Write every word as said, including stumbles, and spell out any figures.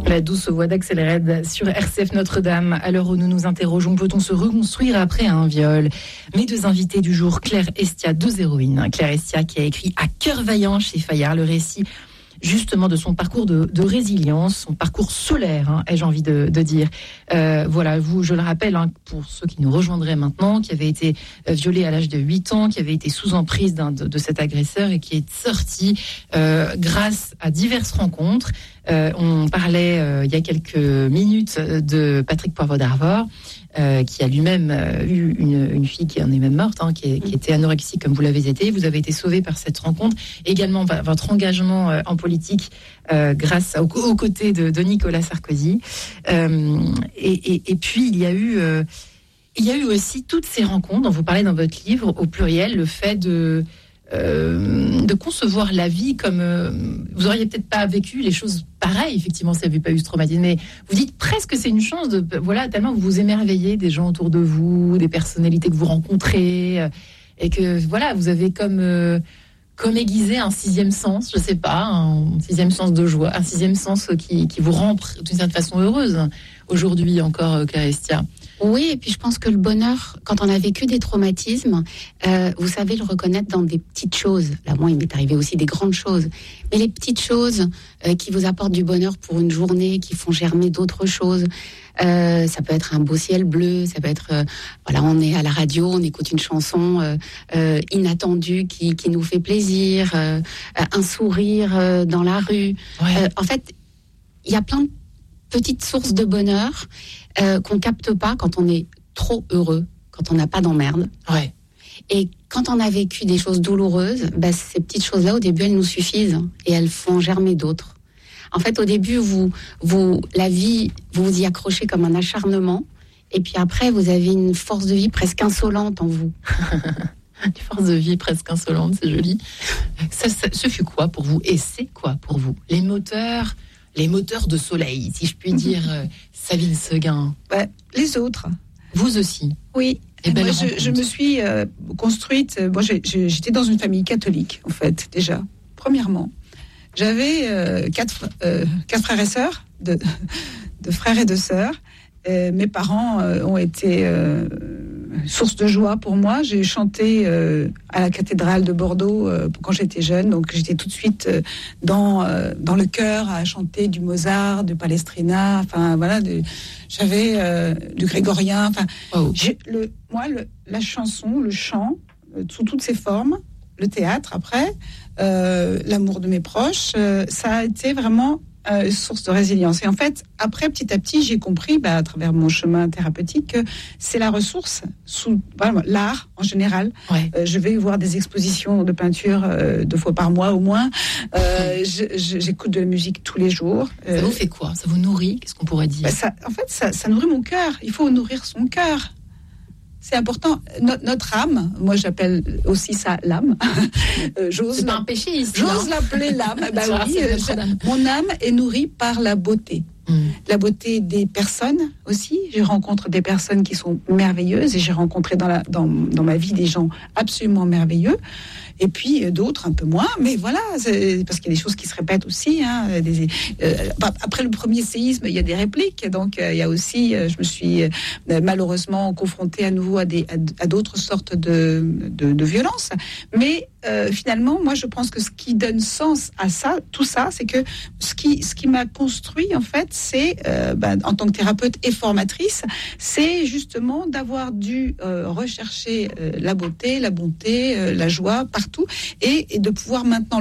La douce voix d'Axel Red sur R C F Notre-Dame. À l'heure où nous nous interrogeons, peut-on se reconstruire après un viol? Mes deux invités du jour, Claire Estia, deux héroïnes. Claire Estia qui a écrit À cœur vaillant chez Fayard le récit justement de son parcours de, de résilience, son parcours solaire, hein, ai-je envie de, de dire. Euh, voilà, vous, je le rappelle, hein, pour ceux qui nous rejoindraient maintenant, qui avait été violée à l'âge de huit ans, qui avait été sous emprise d'un, de, de cet agresseur et qui est sorti euh, grâce à diverses rencontres. Euh, on parlait euh, il y a quelques minutes de Patrick Poivre d'Arvor, euh, qui a lui-même euh, eu une, une fille qui en est même morte, hein, qui, est, qui était anorexique comme vous l'avez été. Vous avez été sauvé par cette rencontre. Également v- votre engagement euh, en politique euh, grâce au, aux côtés de, de Nicolas Sarkozy. Euh, et, et, et puis il y a eu, euh, il y a eu aussi toutes ces rencontres dont vous parlez dans votre livre au pluriel, le fait de Euh, de concevoir la vie comme euh, vous auriez peut-être pas vécu les choses pareilles effectivement si vous n'avez pas eu ce traumatisme, mais vous dites presque que c'est une chance de voilà tellement vous vous émerveillez des gens autour de vous, des personnalités que vous rencontrez euh, et que voilà vous avez comme euh, comme aiguisé un sixième sens, je sais pas, un sixième sens de joie, un sixième sens qui, qui vous rend d'une certaine façon heureuse aujourd'hui encore, Claire Estia. Oui, et puis je pense que le bonheur, quand on a vécu des traumatismes, euh, vous savez le reconnaître dans des petites choses. Là, moi, il m'est arrivé aussi des grandes choses. Mais les petites choses euh, qui vous apportent du bonheur pour une journée, qui font germer d'autres choses. Euh, ça peut être un beau ciel bleu, ça peut être, euh, voilà, on est à la radio, on écoute une chanson euh, euh, inattendue qui, qui nous fait plaisir, euh, un sourire euh, dans la rue. Ouais. Euh, en fait, il y a plein de petites sources de bonheur Euh, qu'on capte pas quand on est trop heureux, quand on n'a pas d'emmerde. Ouais. Et quand on a vécu des choses douloureuses, bah, ces petites choses-là, au début, elles nous suffisent et elles font germer d'autres. En fait, au début, vous, vous, la vie, vous vous y accrochez comme un acharnement, et puis après, vous avez une force de vie presque insolente en vous. Une force de vie presque insolente, c'est joli. Ça, ça, ce fut quoi pour vous? Et c'est quoi pour vous? Les moteurs, les moteurs de soleil, si je puis dire, euh, Sabine Seguin. Bah, les autres. Vous aussi. Oui. Et moi, je, je me suis euh, construite. Moi, j'ai, j'ai, j'étais dans une famille catholique, en fait, déjà. Premièrement, j'avais euh, quatre, euh, quatre frères et sœurs, de, de frères et de sœurs. Euh, mes parents euh, ont été euh, source de joie pour moi. J'ai chanté euh, à la cathédrale de Bordeaux euh, quand j'étais jeune, donc j'étais tout de suite euh, dans euh, dans le chœur à chanter du Mozart, du Palestrina, enfin voilà, de, j'avais euh, du grégorien. Enfin, oh. j'ai le moi le, la chanson, le chant euh, sous toutes ses formes, le théâtre après, euh, l'amour de mes proches, euh, ça a été vraiment Euh, source de résilience. Et en fait, après, petit à petit, j'ai compris, bah, à travers mon chemin thérapeutique, que c'est la ressource, sous voilà, l'art en général. Ouais. Euh, je vais voir des expositions de peinture euh, deux fois par mois au moins. Euh, je, je, j'écoute de la musique tous les jours. Euh, ça vous fait quoi? Ça vous nourrit? Qu'est-ce qu'on pourrait dire? bah, ça, En fait, ça, ça nourrit mon cœur. Il faut nourrir son cœur. C'est important. No- notre âme, moi j'appelle aussi ça l'âme. euh, j'ose c'est pas un péché ici. J'ose l'appeler l'âme. Bah oui, euh, je, mon âme est nourrie par la beauté. Mmh. La beauté des personnes aussi. Je rencontre des personnes qui sont merveilleuses et j'ai rencontré dans, la, dans, dans ma vie des gens absolument merveilleux. Et puis euh, d'autres un peu moins, mais voilà, c'est, parce qu'il y a des choses qui se répètent aussi. Hein, des, euh, après le premier séisme, il y a des répliques, donc euh, il y a aussi, euh, je me suis euh, malheureusement confrontée à nouveau à, des, à, à d'autres sortes de, de, de violences. Mais euh, finalement, moi, je pense que ce qui donne sens à ça, tout ça, c'est que ce qui, ce qui m'a construit, en fait, c'est, euh, bah, en tant que thérapeute et formatrice, c'est justement d'avoir dû euh, rechercher euh, la beauté, la bonté, euh, la joie partout, et, et de pouvoir maintenant